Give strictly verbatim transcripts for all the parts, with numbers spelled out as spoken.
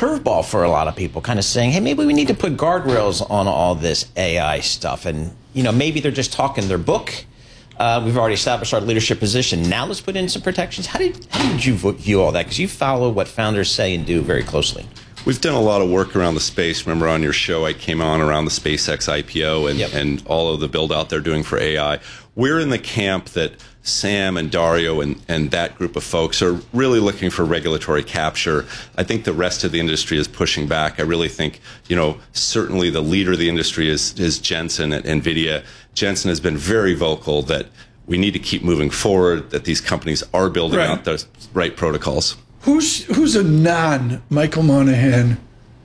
curveball for a lot of people, kind of saying, hey, maybe we need to put guardrails on all this A I stuff. And, you know, maybe they're just talking their book. Uh, we've already established our leadership position. Now let's put in some protections. How did, how did you view all that? Because you follow what founders say and do very closely. We've done a lot of work around the space. Remember on your show, I came on around the SpaceX I P O and, yep. and all of the build out they're doing for A I. We're in the camp that Sam and Dario and, and that group of folks are really looking for regulatory capture. I think the rest of the industry is pushing back. I really think, you know, certainly the leader of the industry is, is Jensen at NVIDIA. Jensen has been very vocal that we need to keep moving forward, that these companies are building right. out the right protocols. Who's who's a non-Michael Monahan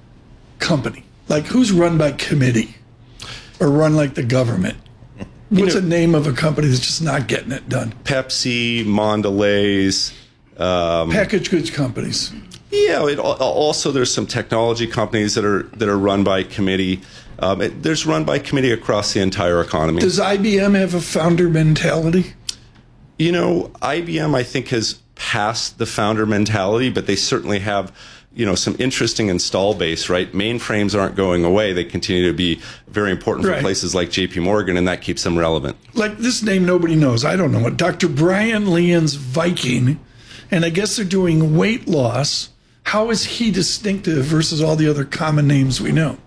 company? Like, who's run by committee or run like the government? What's the name of a company that's just not getting it done? Pepsi, Mondelez. Um, Packaged goods companies. Yeah, it, also there's some technology companies that are that are run by committee. Um, it, there's run by committee across the entire economy. Does I B M have a founder mentality? You know, I B M I think has passed the founder mentality, but they certainly have, you know, some interesting install base, right? Mainframes aren't going away. They continue to be very important for right. places like J P Morgan, and that keeps them relevant. Like this name nobody knows. I don't know it. Doctor Brian Leon's Viking, and I guess they're doing weight loss. How is he distinctive versus all the other common names we know?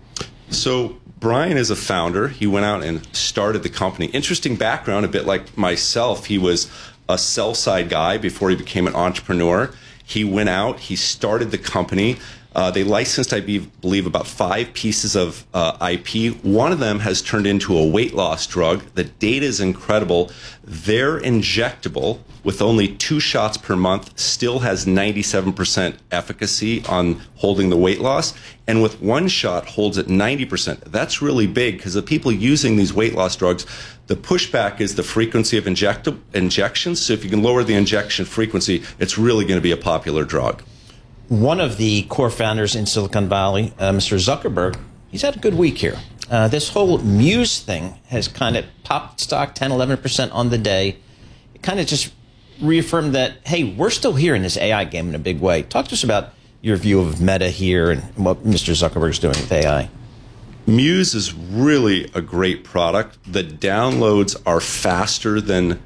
So Brian is a founder. He went out and started the company. Interesting background, a bit like myself. He was a sell-side guy before he became an entrepreneur. He went out, he started the company. Uh, they licensed, I be, believe, about five pieces of uh, I P. One of them has turned into a weight loss drug. The data is incredible. They're injectable with only two shots per month, still has ninety-seven percent efficacy on holding the weight loss. And with one shot, holds at ninety percent. That's really big because the people using these weight loss drugs, the pushback is the frequency of inject injections. So if you can lower the injection frequency, it's really going to be a popular drug. One of the core founders in Silicon Valley, uh, Mister Zuckerberg, he's had a good week here. Uh, this whole Muse thing has kind of popped stock ten, eleven percent on the day. It kind of just reaffirmed that, hey, we're still here in this A I game in a big way. Talk to us about your view of Meta here and what Mister Zuckerberg's doing with A I. Muse is really a great product. The downloads are faster than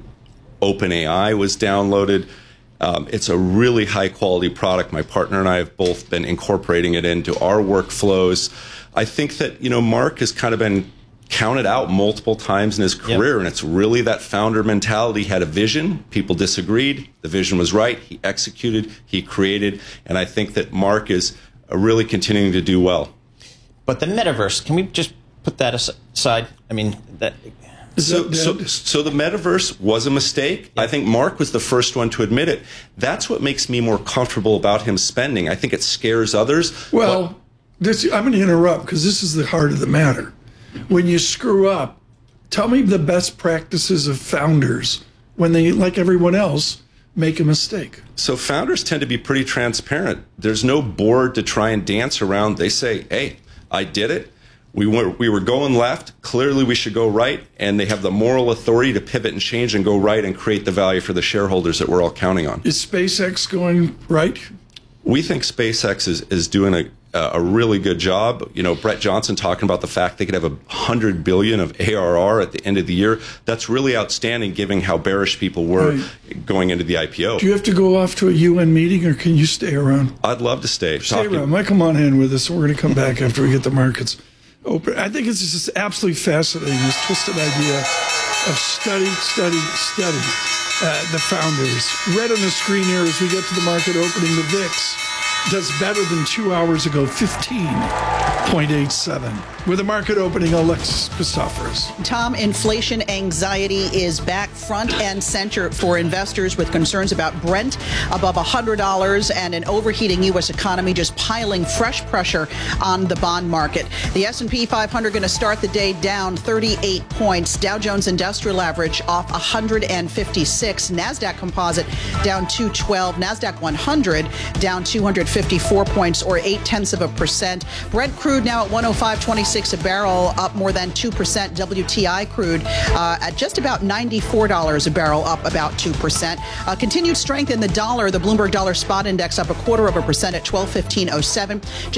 OpenAI was downloaded. Um, it's a really high-quality product. My partner and I have both been incorporating it into our workflows. I think that, you know, Mark has kind of been counted out multiple times in his career, yep. and it's really that founder mentality. He had a vision. People disagreed. The vision was right. He executed. He created. And I think that Mark is uh, really continuing to do well. But the metaverse, can we just put that aside? I mean, that... So, so, so the metaverse was a mistake. Yeah. I think Mark was the first one to admit it. That's what makes me more comfortable about him spending. I think it scares others. Well, this, I'm going to interrupt because this is the heart of the matter. When you screw up, tell me the best practices of founders when they, like everyone else, make a mistake. So founders tend to be pretty transparent. There's no board to try and dance around. They say, hey, I did it. We were, we were going left. Clearly, we should go right. And they have the moral authority to pivot and change and go right and create the value for the shareholders that we're all counting on. Is SpaceX going right? We think SpaceX is, is doing a, a really good job. You know, Brett Johnson talking about the fact they could have a hundred billion of A R R at the end of the year. That's really outstanding, given how bearish people were right. going into the I P O. Do you have to go off to a U N meeting, or can you stay around? I'd love to stay. Stay talking. around. Michael Monahan with us, and we're going to come back after we get the markets open. I think it's just absolutely fascinating, this twisted idea of study, study, study uh, the founders. Red on the screen here as we get to the market opening, the V I X does better than two hours ago, fifteen point eight seven. With the market opening, Alexis Christoforous. Tom, inflation anxiety is back front and center for investors with concerns about Brent above one hundred dollars and an overheating U S economy just piling fresh pressure on the bond market. The S and P five hundred going to start the day down thirty-eight points. Dow Jones Industrial Average off one hundred fifty-six. NASDAQ Composite down two twelve. NASDAQ one hundred down two hundred fifty-four points, or eight tenths of a percent. Brent crude now at one oh five twenty-six a barrel, up more than two percent. W T I crude uh, at just about ninety-four dollars a barrel, up about two percent. Uh, continued strength in the dollar. The Bloomberg Dollar Spot Index up a quarter of a percent at twelve fifteen oh seven.